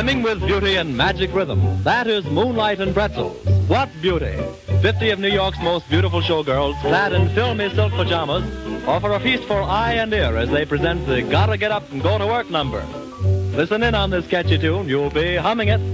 brimming with beauty and magic rhythm. That is Moonlight and Pretzels. What beauty! 50 of New York's most beautiful showgirls, clad in filmy silk pajamas, offer a feast for eye and ear as they present the Gotta Get Up and Go to Work number. Listen in on this catchy tune. You'll be humming it.